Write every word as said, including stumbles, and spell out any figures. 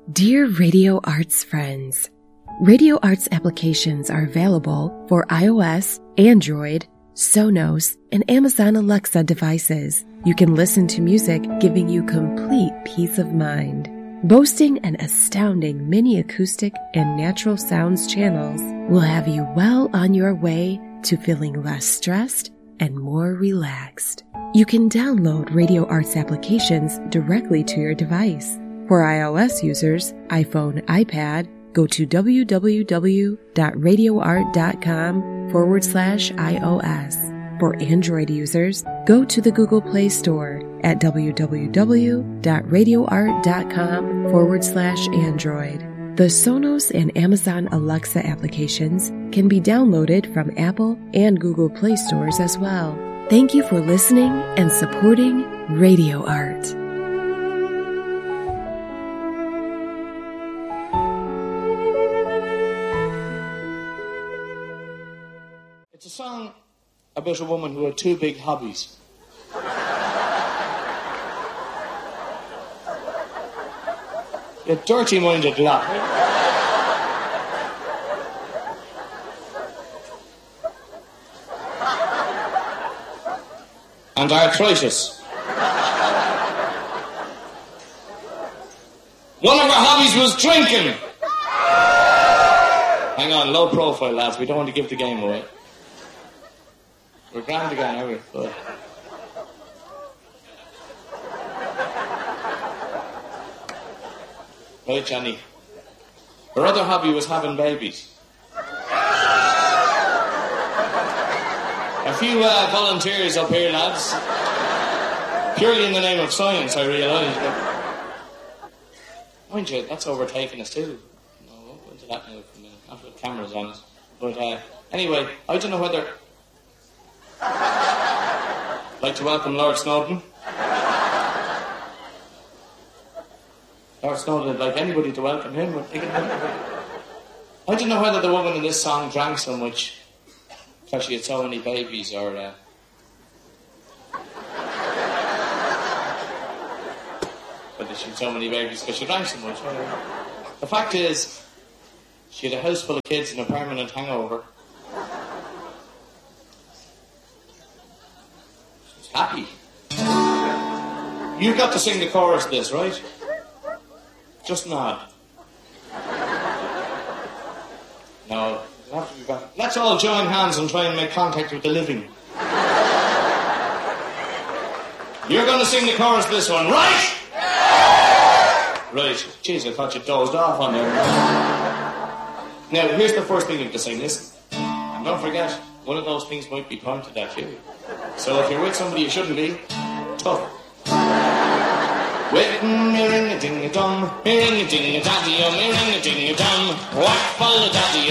Dear Radio Arts friends, Radio Arts applications are available for iOS, Android, Sonos, and Amazon Alexa devices. You can listen to music giving you complete peace of mind. Boasting an astounding mini acoustic and natural sounds channels will have you well on your way to feeling less stressed and more relaxed. You can download Radio Arts applications directly to your device. For iOS users, iPhone, iPad, go to www.radioart.com forward slash iOS. For Android users, go to the Google Play Store at www.radioart.com forward slash Android. The Sonos and Amazon Alexa applications can be downloaded from Apple and Google Play Stores as well. Thank you for listening and supporting Radio Art. It's a song about a woman who had two big hobbies. A dirty-minded lot. And arthritis. One of her hobbies was drinking. Hang on, low profile, lads. We don't want to give the game away. We're grand again, are we? Good. Right, Johnny. Her other hobby was having babies. A few uh, volunteers up here, lads. Purely in the name of science, I realise. Mind you, that's overtaking us too. No, we'll go into that now for a minute. Not with cameras on us. But uh, anyway, I don't know whether... I'd like to welcome Lord Snowden. Lord Snowden would like anybody to welcome him. I don't know whether the woman in this song drank so much because she had so many babies, or uh, whether she had so many babies because she drank so much. The fact is, she had a house full of kids and a permanent hangover. She was happy. You've got to sing the chorus of this, right? Just nod. No, it'll have to be back. Let's all join hands and try and make contact with the living. You're going to sing the chorus of this one, right? Right. Jeez, I thought you dozed off on there. Now, here's the first thing you have to sing. Listen. And don't forget, one of those things might be pointed at you. So if you're with somebody you shouldn't be, tough. With me ring a ding a dum, me ring a ding a daddy, oh me ring a ding a dum. What follow daddy,